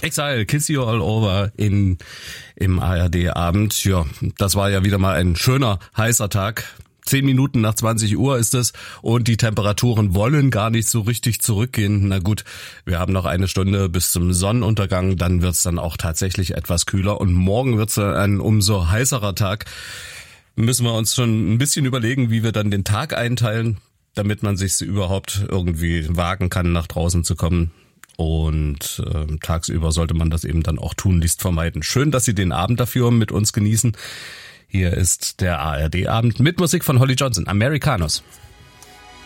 Exile, Kiss You All Over im ARD-Abend. Ja, das war ja wieder mal ein schöner, heißer Tag. 10 Minuten nach 20 Uhr ist es und die Temperaturen wollen gar nicht so richtig zurückgehen. Na gut, wir haben noch eine Stunde bis zum Sonnenuntergang, dann wird's dann auch tatsächlich etwas kühler und morgen wird's ein umso heißerer Tag. Müssen wir uns schon ein bisschen überlegen, wie wir dann den Tag einteilen, damit man sich überhaupt irgendwie wagen kann, nach draußen zu kommen. Und tagsüber sollte man das eben dann auch tunlichst vermeiden. Schön, dass Sie den Abend dafür mit uns genießen. Hier ist der ARD-Abend mit Musik von Holly Johnson, Americanos.